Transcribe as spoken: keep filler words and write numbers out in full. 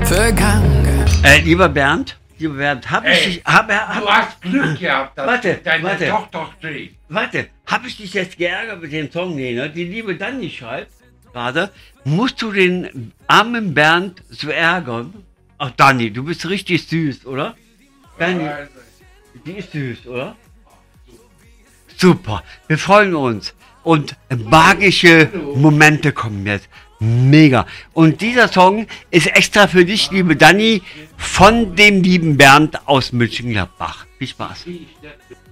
vergangen. Äh, lieber Bernd, lieber Bernd, hab ich Ey, dich, hab, hab, Du hast Glück gehabt, dass Warte, deine warte. Tochter schläft. Warte, hab ich dich jetzt geärgert mit dem Song? Nee, ne? Die liebe Dani schreibt gerade, musst du den armen Bernd so ärgern? Ach, Dani, du bist richtig süß, oder? Dani, die ist süß, oder? Super, wir freuen uns. Und magische Momente kommen jetzt. Mega. Und dieser Song ist extra für dich, liebe Dani, von dem lieben Bernd aus Mönchengladbach. Viel Spaß.